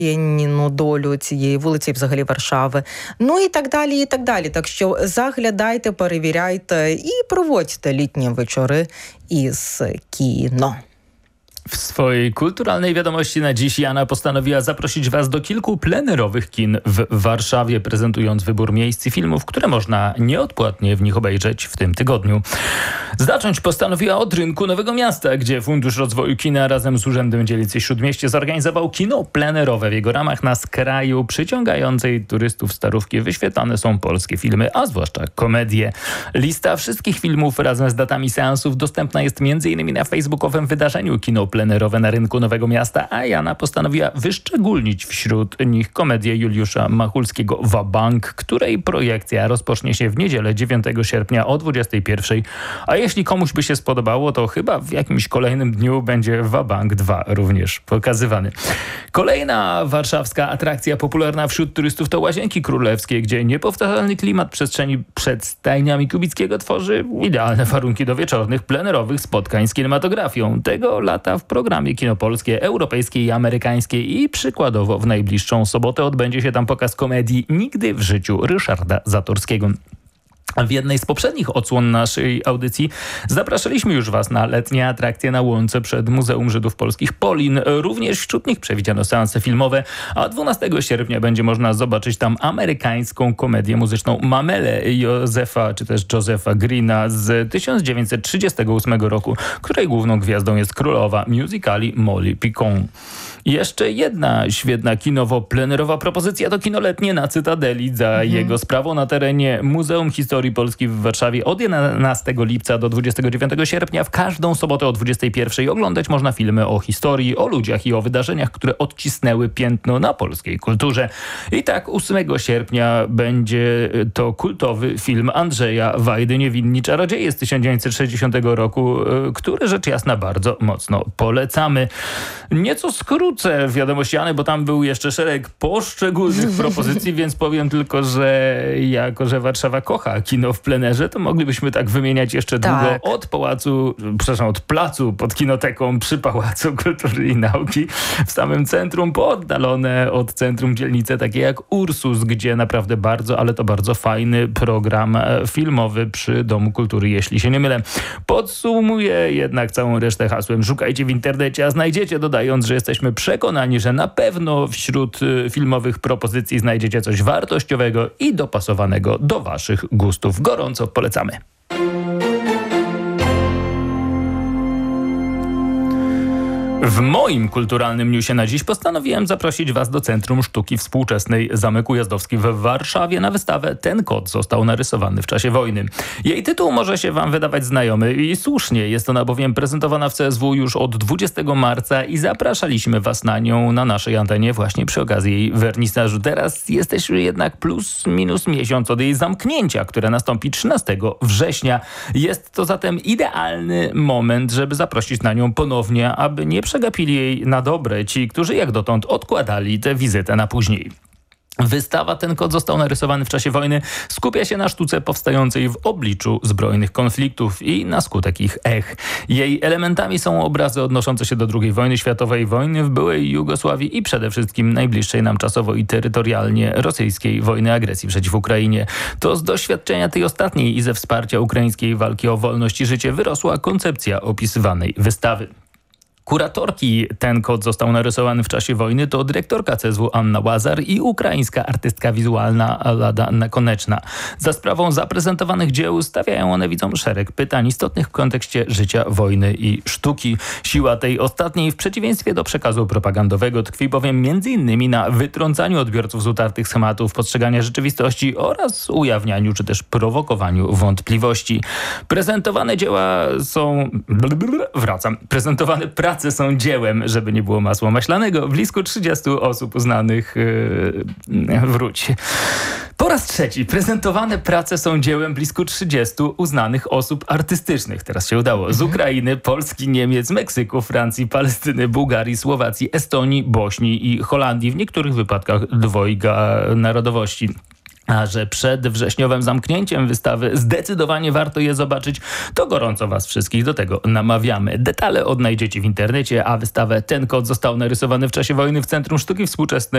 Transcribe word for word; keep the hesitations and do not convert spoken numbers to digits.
нескінченну долю цієї вулиці, взагалі Варшави. Ну і так далі, і tak dalej. Так що заглядайте, перевіряйте і проводьте літні вечори із kino. W swojej kulturalnej wiadomości na dziś Jana postanowiła zaprosić Was do kilku plenerowych kin w Warszawie, prezentując wybór miejsc i filmów, które można nieodpłatnie w nich obejrzeć w tym tygodniu. Zacząć postanowiła od rynku Nowego Miasta, gdzie Fundusz Rozwoju Kina razem z Urzędem Dzielnicy Śródmieście zorganizował kino plenerowe. W jego ramach na skraju przyciągającej turystów Starówki wyświetlane są polskie filmy, a zwłaszcza komedie. Lista wszystkich filmów razem z datami seansów dostępna jest m.in. na facebookowym wydarzeniu Kino plenerowe na rynku Nowego Miasta, a Jana postanowiła wyszczególnić wśród nich komedię Juliusza Machulskiego Wabank, której projekcja rozpocznie się w niedzielę dziewiątego sierpnia o dwudziestej pierwszej. A jeśli komuś by się spodobało, to chyba w jakimś kolejnym dniu będzie Wabank dwa również pokazywany. Kolejna warszawska atrakcja popularna wśród turystów to Łazienki Królewskie, gdzie niepowtarzalny klimat przestrzeni przed stajniami Kubickiego tworzy idealne warunki do wieczornych, plenerowych spotkań z kinematografią. Tego lata w programie Kino Polskie, Europejskie i Amerykańskie i przykładowo w najbliższą sobotę odbędzie się tam pokaz komedii Nigdy w życiu Ryszarda Zatorskiego. W jednej z poprzednich odsłon naszej audycji zapraszaliśmy już Was na letnie atrakcje na Łące przed Muzeum Żydów Polskich Polin. Również wśród nich przewidziano seanse filmowe, a dwunastego sierpnia będzie można zobaczyć tam amerykańską komedię muzyczną Mamele Józefa, czy też Josepha Greena z tysiąc dziewięćset trzydziestego ósmego roku, której główną gwiazdą jest królowa musicali Molly Picon. Jeszcze jedna świetna kinowo-plenerowa propozycja to kino letnie na Cytadeli. Za mhm. jego sprawą na terenie Muzeum Historii Polski w Warszawie od jedenastego lipca do dwudziestego dziewiątego sierpnia w każdą sobotę o dwudziestej pierwszej oglądać można filmy o historii, o ludziach i o wydarzeniach, które odcisnęły piętno na polskiej kulturze. I tak ósmego sierpnia będzie to kultowy film Andrzeja Wajdy Niewinni Czarodzieje z tysiąc dziewięćset sześćdziesiątego roku, który rzecz jasna bardzo mocno polecamy. Nieco skrót wiadomości Jany, bo tam był jeszcze szereg poszczególnych propozycji, więc powiem tylko, że jako, że Warszawa kocha kino w plenerze, to moglibyśmy tak wymieniać jeszcze tak. długo od pałacu, przepraszam, od placu pod Kinoteką przy Pałacu Kultury i Nauki w samym centrum, po oddalone od centrum dzielnice takie jak Ursus, gdzie naprawdę bardzo, ale to bardzo fajny program filmowy przy Domu Kultury, jeśli się nie mylę. Podsumuję jednak całą resztę hasłem szukajcie w internecie, a znajdziecie, dodając, że jesteśmy przekonani, że na pewno wśród filmowych propozycji znajdziecie coś wartościowego i dopasowanego do Waszych gustów. Gorąco polecamy. W moim kulturalnym newsie na dziś postanowiłem zaprosić Was do Centrum Sztuki Współczesnej Zamek Ujazdowski w Warszawie na wystawę Ten kot został narysowany w czasie wojny. Jej tytuł może się Wam wydawać znajomy i słusznie. Jest ona bowiem prezentowana w C S W już od dwudziestego marca i zapraszaliśmy Was na nią na naszej antenie właśnie przy okazji jej wernisażu. Teraz jesteśmy jednak plus minus miesiąc od jej zamknięcia, które nastąpi trzynastego września. Jest to zatem idealny moment, żeby zaprosić na nią ponownie, aby nie przegapili jej na dobre ci, którzy jak dotąd odkładali tę wizytę na później. Wystawa Ten kot został narysowany w czasie wojny skupia się na sztuce powstającej w obliczu zbrojnych konfliktów i na skutek ich ech. Jej elementami są obrazy odnoszące się do drugiej wojny światowej, wojny w byłej Jugosławii i przede wszystkim najbliższej nam czasowo i terytorialnie rosyjskiej wojny agresji przeciw Ukrainie. To z doświadczenia tej ostatniej i ze wsparcia ukraińskiej walki o wolność i życie wyrosła koncepcja opisywanej wystawy. Kuratorki Ten kot został narysowany w czasie wojny to dyrektorka C S W Anna Łazar i ukraińska artystka wizualna Lada Koneczna. Za sprawą zaprezentowanych dzieł stawiają one widzom szereg pytań istotnych w kontekście życia, wojny i sztuki. Siła tej ostatniej w przeciwieństwie do przekazu propagandowego tkwi bowiem między innymi na wytrącaniu odbiorców z utartych schematów postrzegania rzeczywistości oraz ujawnianiu czy też prowokowaniu wątpliwości. Prezentowane dzieła są... Wracam. Prezentowane prace są dziełem, żeby nie było masła maślanego, blisko trzydziestu osób uznanych yy, wróć. Po raz trzeci prezentowane prace są dziełem blisko trzydziestu uznanych osób artystycznych. Teraz się udało. Z Ukrainy, Polski, Niemiec, Meksyku, Francji, Palestyny, Bułgarii, Słowacji, Estonii, Bośni i Holandii. W niektórych wypadkach dwojga narodowości. A że przed wrześniowym zamknięciem wystawy zdecydowanie warto je zobaczyć, to gorąco Was wszystkich do tego namawiamy. Detale odnajdziecie w internecie, a wystawę Ten kot został narysowany w czasie wojny w Centrum Sztuki Współczesnej